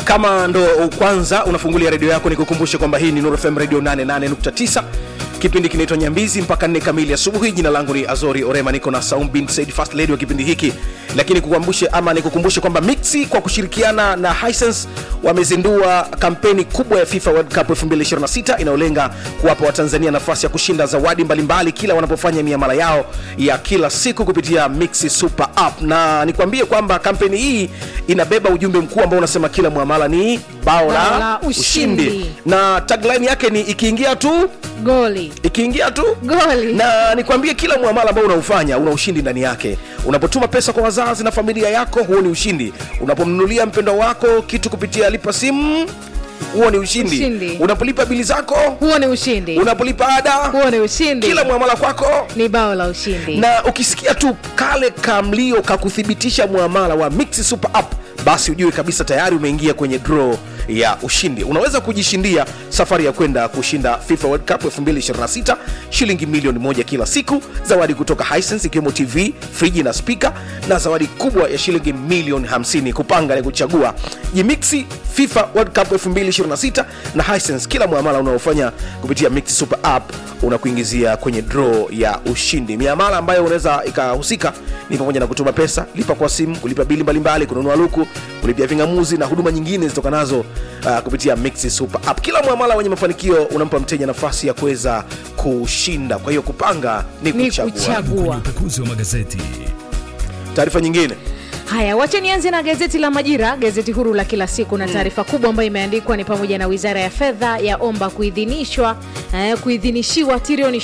Kama ndo kwanza unafungulia redio yako, nikukumbushe kwamba hii ni Nuru FM Radio 88.9. Kipindi kinaitwa Nyambizi mpaka 4 kamili asubuhi. Jina langu ni Azori Orema, niko na Saum bin Said, first lady wa kipindi hiki. Lakini nikukumbushe kwamba Mixi kwa kushirikiana na Hisense wamezindua kampeni kubwa ya FIFA World Cup 2026 inayolenga kuwapa Watanzania nafasi ya kushinda zawadi mbalimbali kila wanapofanya miamala yao ya kila siku kupitia Mixi Super App. Na nikwambie kwamba kampeni hii inabeba ujumbe mkuu ambao unasema kila muamala ni bao la ushindi. Na tagline yake ni ikiingia tu goli. Ikiingia tu goli. Na nikwambie kila muamala ambao unaufanya una ushindi ndani yake. Unapotuma pesa kwa wazazi na familia yako, huo ni ushindi. Unapomnunulia mpendwa wako kitu kupitia lipa simu, huo ni ushindi. Unapolipa bili zako, huo ni ushindi. Unapolipa ada, huo ni ushindi. Kila muamala kwako ni bao la ushindi. Na ukisikia tu kale kamlio kakuthibitisha muamala wa Mixi Super App, basi ujue kabisa tayari umeingia kwenye draw ya ushindi. Unaweza kujishindia safari ya kwenda kushinda FIFA World Cup 2026, shilingi milioni 1 kila siku, zawadi kutoka Hisense ikiwemo TV, friji na speaker, na zawadi kubwa ya shilingi milioni 50. Kupanga na kuchagua Jimixi FIFA World Cup 2026 na Hisense. Kila muamala unaofanya kupitia Mixi Super App unakuingizia kwenye draw ya ushindi. Miamala ambayo unaweza ikahusika ni pamoja na kutuma pesa, lipa kwa simu, kulipa bili mbalimbali, kununua luku, kulipia vingamuzi na huduma nyingine zitokanazo kupitia Mixi Super App. Kila muamala wenye mafanikio unampa mteja nafasi ya kuweza kushinda. Kwa hiyo kupanga ni kuchagua. Upekuzi wa magazeti. Taarifa nyingine. Haya, wacha nianze na gazeti la Majira, gazeti huru la kila siku, na taarifa kubwa ambayo imeandikwa ni pamoja na Wizara ya Fedha yaomba kuidhinishiwa trilioni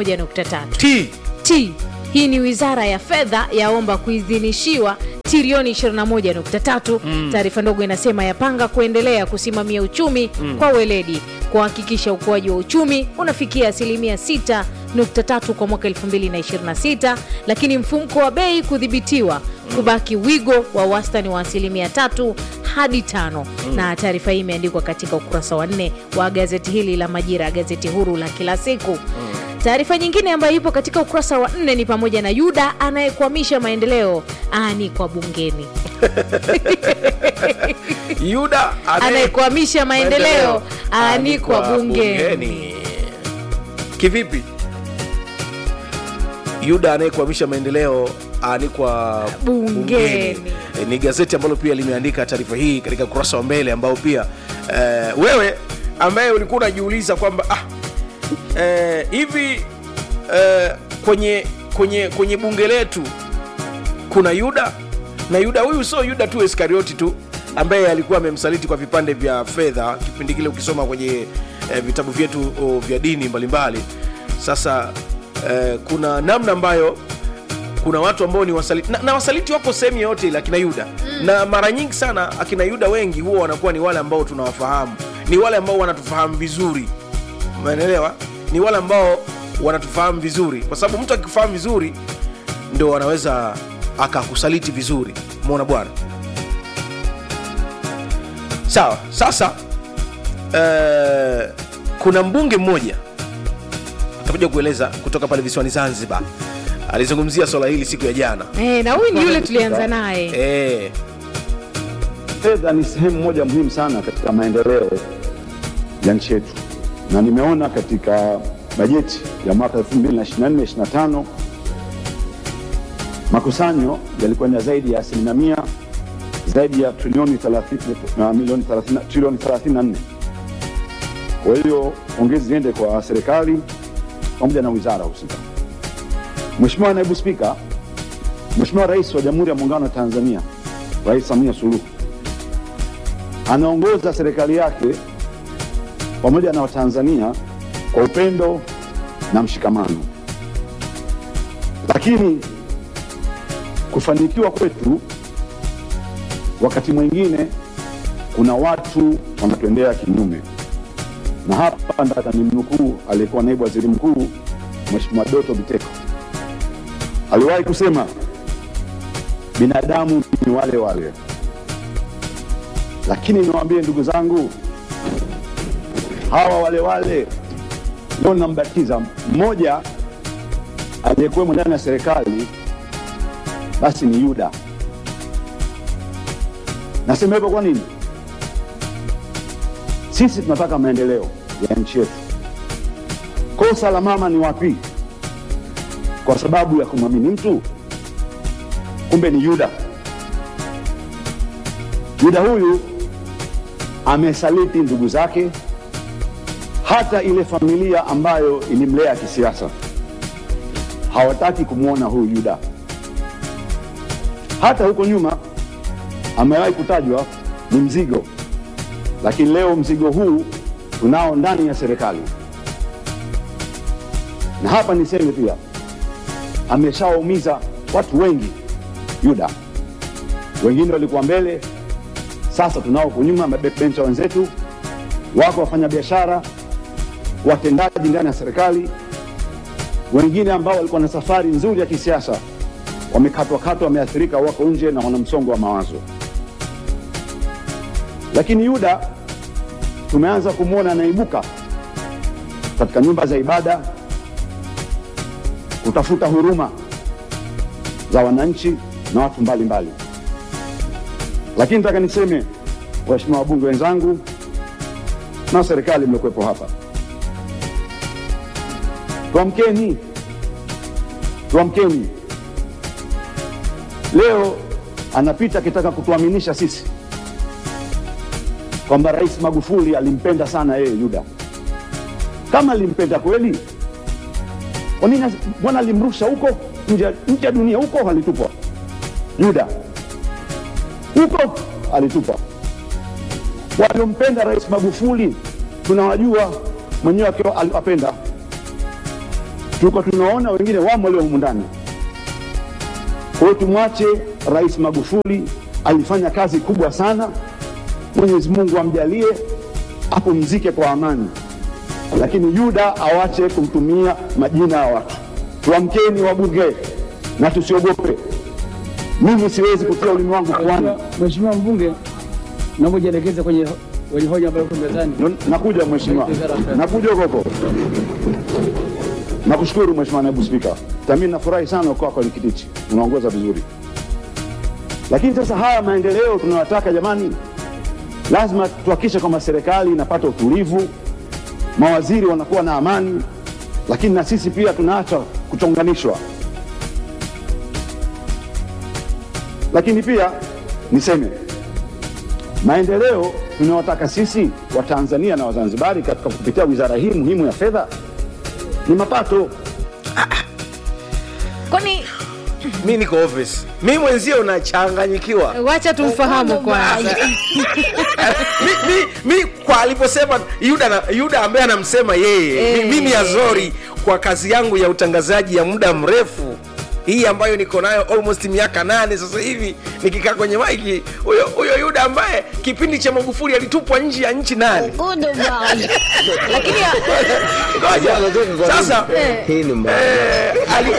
21.3. Hii ni Wizara ya Fedha yaomba kuidhinishiwa trilioni 21.3. Taarifa ndogo inasema yapanga kuendelea kusimamia uchumi kwa weledi, kuhakikisha ukuaji wa uchumi unafikia 6.3 kwa mwaka 2026, lakini mfumuko wa bei kudhibitiwa kubaki wigo wa wastani wa 3 hadi 5. Na taarifa hii imeandikwa katika ukurasa wa 4 wa gazeti hili la Majira, gazeti huru la kila siku. Taarifa nyingine ambayo ipo katika ukurasa wa 4 ni pamoja na Yuda anayekwamisha maendeleo kwa bungeni. Yuda anayekwamisha maendeleo kwa bungeni. Kivipi? Yuda anayekwamisha maendeleo kwa bungeni. Ni gazeti ambalo pia limeandika taarifa hii katika ukurasa wa mbele, ambao pia wewe ambaye ulikuwa unajiuliza kwamba hivi kwenye bunge letu kuna Yuda, na Yuda huyu sio Yuda tu Iskarioti tu ambaye alikuwa amemsaliti kwa vipande vya fedha kipindi kile, ukisoma kwenye vitabu vyetu vya dini mbalimbali. Sasa kuna namna ambayo kuna watu ambao ni wasaliti, na wasaliti wapo sehemu yote ile akina Yuda. Na mara nyingi sana akina Yuda wengi huwa wanakuwa ni wale ambao tunawafahamu, ni wale ambao wanatufahamu vizuri. Umeelewa? Ni wale ambao wanatufahamu vizuri, kwa sababu mtu akifahamu vizuri ndio anaweza akakusaliti vizuri. Umeona bwana? Sawa. Sasa kuna mbunge mmoja atakuja kueleza kutoka pale visiwani Zanzibar, alizungumzia swala hili siku ya jana. Na huyu ni yule tulianza naye. Fedha ni sehemu moja muhimu sana katika maendeleo ya nchi yetu, na nimeona katika bajeti ya mwaka 2024-2025 makusanyo yalikuwa ni zaidi ya 100%, zaidi ya trilioni 34. Kwa hiyo ongezi ziende kwa serikali pamoja na wizara husika. Mheshimiwa Naibu Spika, Mheshimiwa Rais wa Jamhuri ya Muungano wa Tanzania, Rais Samia Suluhu, anaongoza serikali yake pamoja na Watanzania kwa upendo na mshikamano. Lakini kufanikiwa kwetu wakati mwingine kuna watu wanatuendea kinyume. Na hapa nataka nimnukuu aliyekuwa naibu waziri mkuu Mheshimiwa Doto Biteko. Aliwahi kusema binadamu ni wale wale. Lakini niwaambie ndugu zangu, hawa wale wale ndio nambatiza. Mmoja aliyekuwa ndani ya serikali basi ni Yuda. Nasema hivyo kwa nini? Sisi tunataka maendeleo ya nchi yetu. Kosa la mama ni wapi? Kwa sababu ya kumwamini mtu, kumbe ni Yuda. Yuda huyu amesaliti ndugu zake, hata ile familia ambayo ilimlea kisiasa hawataki kumwona huyu Yuda. Hata huko nyuma amewahi kutajwa ni mzigo, lakini leo mzigo huu tunao ndani ya serikali. Na hapa niseme pia, ameshaumiza watu wengi Yuda. Wengine walikuwa mbele, sasa tunao huko nyuma mabackbencher wenzetu, wako wafanya biashara, watendaji ndani ya serikali, wengine ambao walikuwa na safari nzuri ya kisiasa wamekatwa, wameathirika, wako nje na wana msongo wa mawazo. Lakini Yuda tumeanza kumwona anaibuka katika nyumba za ibada kutafuta huruma za wananchi na watu mbalimbali. Lakini nataka niseme, waheshimiwa wabunge wenzangu na serikali mliokuwepo hapa, tuamkeni. Leo anapita akitaka kutuaminisha sisi kwamba Rais Magufuli alimpenda sana yeye Yuda. Kama alimpenda kweli, kwa nini bwana alimrusha huko nje ya dunia? Huko alitupwa Yuda, huko alitupwa. Waliompenda Rais Magufuli tunawajua, mwenyewe akiwa alipenda, tuko tunaona wengine wamo walio humu ndani. Kwa hiyo tumwache Rais Magufuli, alifanya kazi kubwa sana. Mwenyezi Mungu amjalie apumzike kwa amani, lakini Yuda awache kumtumia majina ya watu. Tuamkeni wabunge na tusiogope. Mimi siwezi kutia ulimi wangu puani. Mheshimiwa mbunge, naomba jielekeze kwenye hoja ambayo iko mezani. Nakuja mheshimiwa, nakuja huko. Nakushukuru Mheshimiwa Naibu Spika. Mimi nafurahi sana kwa Likitichi, unaongoza vizuri. Lakini sasa haya maendeleo tunayotaka jamani, lazima tuhakikishe kwamba serikali inapata utulivu, mawaziri wanakuwa na amani, lakini na sisi pia tunaacha kuchonganishwa. Lakini pia niseme, maendeleo tunayotaka sisi wa Tanzania na Wazanzibari katika kupitia wizara hii muhimu ya fedha ni mapato. Kwani mimi niko office, mimi mwenzio unachanganyikiwa. wacha tumfahamu kwanza. Mimi kwa aliposema Yuda ambaye anamsema yeye, mimi Azori kwa kazi yangu ya utangazaji ya muda mrefu hii ambayo niko nayo almost miaka 8 sasa hivi, nikikaa kwenye maiki, huyo Yuda ambaye kipindi cha Magufuli alitupwa nje ya nchi nani? Lakini sasa hii ni mbaya.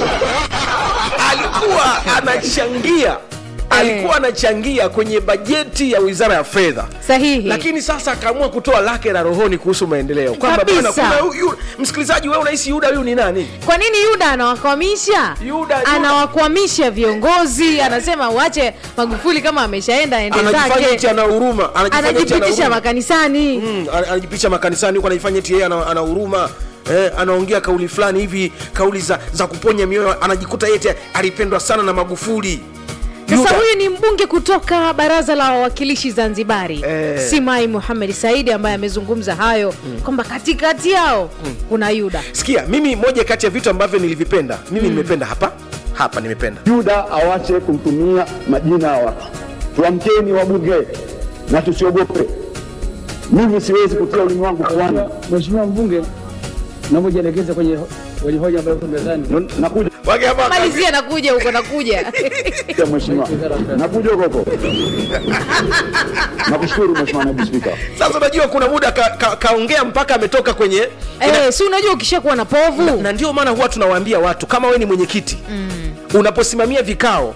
Alikuwa anachangia kwenye bajeti ya Wizara ya Fedha. Sahihi. Lakini sasa akaamua kutoa lake la rohoni kuhusu maendeleo. Kwamba bwana, kuna msikilizaji, wewe unahisi Yuda huyu ni nani? Kwa nini Yuda anawakwamisha? Anawakwamisha viongozi, anasema waache Magufuli kama ameshaenda aende zake. Anajifanya eti ana huruma, anajipitisha makanisani. Anajipitisha makanisani huko, anajifanya eti yeye ana huruma. Anaongea kauli fulani hivi, kauli za kuponya mioyo, anajikuta yeye alipendwa sana na Magufuli. Sasa huyu ni mbunge kutoka Baraza la Wawakilishi Zanzibari, Simai Mohamed Said, ambaye amezungumza hayo kwamba katikati yao kuna Yuda. Sikia, mimi moja kati ya vitu ambavyo nilivipenda, mimi nimependa hapa nimependa. Yuda awache kumtumia majina ya watu. Tuamkeni wabunge na tusiogope. Mimi siwezi kutia ulimi wangu puani. Mheshimiwa mbunge, naomba jielekeze kwenye hoja ambayo iko mezani. Nakuja. Malizia, nakuja huko. Mheshimiwa, nakuja huko. Nakushukuru Mheshimiwa Naibu Spika. Sasa unajua kuna muda kaongea mpaka ametoka kwenye si unajua ukishakuwa na povu. Na ndio maana huwa tunawaambia watu, kama wewe ni mwenyekiti, unaposimamia vikao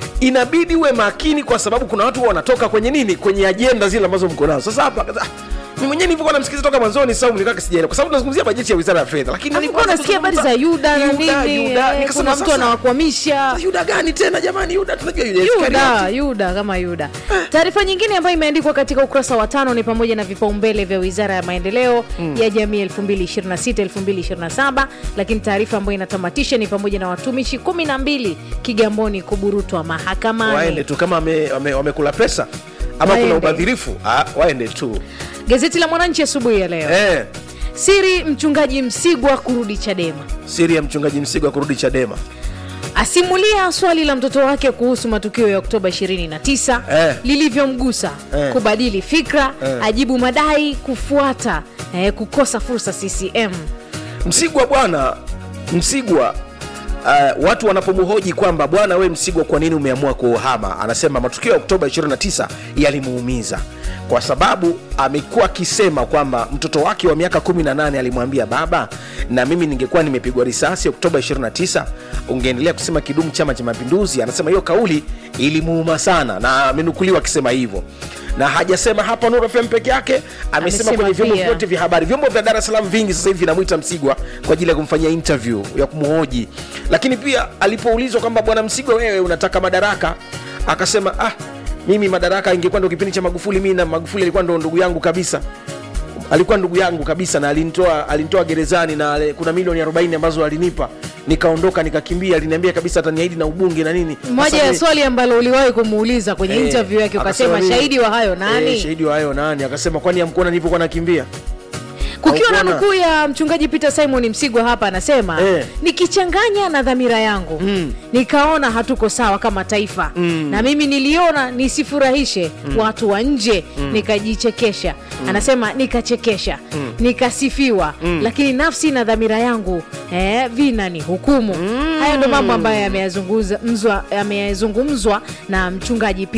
inabidi uwe makini, kwa sababu kuna watu wanatoka kwenye nini, kwenye ajenda zile ambazo mko nazo. Sasa hapa Mimi mwenyewe nilivyokuwa namsikiliza toka mwanzoni Saumu nikawa sijaelewa kwa sababu tunazungumzia bajeti ya Wizara ya Fedha, lakini nilikuwa nasikia habari za Yuda na nini. Kuna mtu anawakwamisha. Yuda gani tena jamani? Yuda tunajua Yuda kama Yuda. Taarifa nyingine ambayo imeandikwa katika ukurasa wa 5 ni pamoja na vipaumbele vya Wizara ya Maendeleo ya Jamii 2026-2027, lakini taarifa ambayo inatamatisha ni pamoja na watumishi 12 Kigamboni kuburutwa mahakamani. Waende tu kama wamekula pesa ama kuna ubadhirifu, waende tu. Gazeti la Mwananchi asubuhi ya leo. Siri mchungaji Msigwa kurudi Chadema. Siri ya mchungaji Msigwa kurudi Chadema. Asimulia swali la mtoto wake kuhusu matukio ya Oktoba 29 lilivyomgusa, kubadili fikra, ajibu madai kufuata kukosa fursa CCM. Msigwa bwana, Msigwa watu wanapomhoji kwamba bwana we Msigwa kwa nini umeamua kuhama, anasema matukio ya Oktoba 29 yalimuumiza kwa sababu amekuwa akisema kwamba mtoto wake wa miaka 18 alimwambia baba, na mimi ningekuwa nimepigwa risasi Oktoba 29 ungeendelea kusema kidumu Chama cha Mapinduzi. Anasema hiyo kauli ilimuuma sana na amenukuliwa akisema hivyo, na hajasema hapa Nuru FM peke yake, amesema kwenye vyombo vyote vya habari. Vyombo vya Dar es Salaam vingi sasa hivi vinamuita Msigwa kwa ajili ya kumfanyia interview ya kumhoji. Lakini pia alipoulizwa kwamba bwana Msigwa wewe unataka madaraka, akasema mimi madaraka ingekuwa ndio kipindi cha Magufuli, mimi na Magufuli alikuwa ndo ndugu yangu kabisa. Alikuwa ndugu yangu kabisa na alinitoa gerezani na kuna milioni 40 ambazo alinipa. Nikaondoka nikakimbia, aliniambia kabisa ataniahidi na ubunge na nini. Moja ya swali ambalo uliwahi kumuuliza kwenye interview yake ukasema shahidi wa hayo nani? Shahidi wa hayo nani? Akasema kwani hamkuona nilipokuwa nakimbia? Kukiwa na nukuu ya mchungaji Peter Simon Msigwa hapa anasema nikichanganya na dhamira yangu nikaona hatuko sawa kama taifa na mimi niliona nisifurahishe watu wa nje nikajichekesha. Anasema nikachekesha, nikasifiwa, lakini nafsi na dhamira yangu vina ni hukumu. Hayo ndo mambo ambayo yameyazungumzwa na mchungaji